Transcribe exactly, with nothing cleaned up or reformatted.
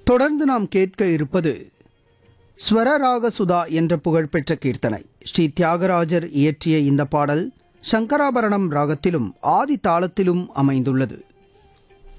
தொடர்ந்து நாம் கேட்க இருப்பது ஸ்வரராக சுதா என்ற புகழ்பெற்ற கீர்த்தனை. ஸ்ரீ தியாகராஜர் இயற்றிய இந்த பாடல் சங்கராபரணம் ராகத்திலும் ஆதி தாளத்திலும் அமைந்துள்ளது.